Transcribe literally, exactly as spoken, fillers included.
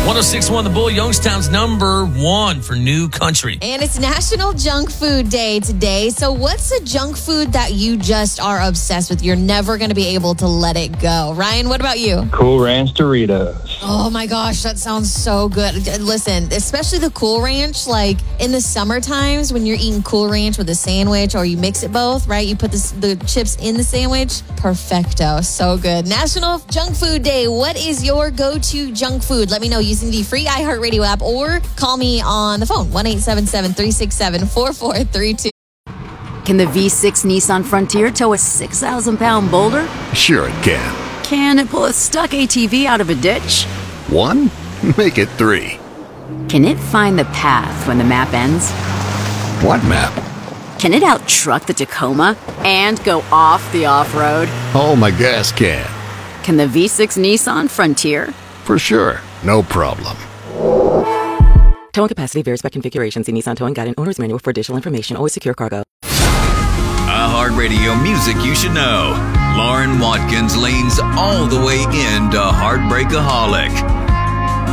one oh six point one The Bull, Youngstown's number one for new country. And it's National Junk Food Day today. So what's a junk food that you just are obsessed with? You're never going to be able to let it go. Ryan, what about you? Cool Ranch Doritos. Oh my gosh, that sounds so good. Listen, especially the Cool Ranch, like in the summer times when you're eating Cool Ranch with a sandwich or you mix it both, right? You put the, the chips in the sandwich. Perfecto. So good. National Junk Food Day. What is your go-to junk food? Let me know using the free iHeartRadio app or call me on the phone, one eight seven seven, three six seven, four four three two. Can the V six Nissan Frontier tow a six thousand pound boulder? Sure it can. Can it pull a stuck A T V out of a ditch? One? Make it three. Can it find the path when the map ends? What map? Can it out-truck the Tacoma and go off the off-road? Oh, my gas can. Can the V six Nissan Frontier? For sure. No problem. Towing capacity varies by configuration. See Nissan Towing Guide and Owner's Manual for additional information. Always secure cargo. iHeartRadio music you should know. Lauren Watkins leans all the way into Heartbreakaholic.